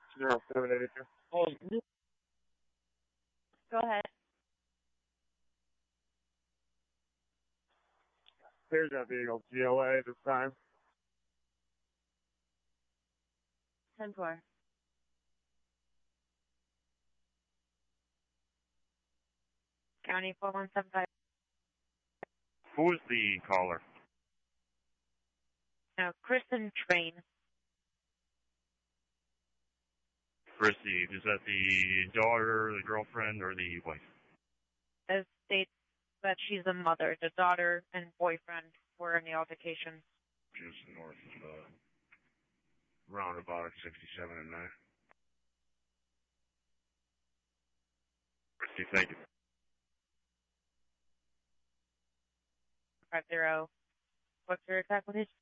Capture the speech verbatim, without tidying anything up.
zero seven eight two. Hey, Go ahead. here's that vehicle. G L A this time. ten four. County four one seven five. Who is the caller? No, Kristen Train. Chrissy. Is that the daughter, the girlfriend, or the wife? It states that she's a mother. The daughter and boyfriend were in the altercation. Just north of uh, roundabout sixty-seven and nine. Chrissy, thank you. Five zero. What's your exact location?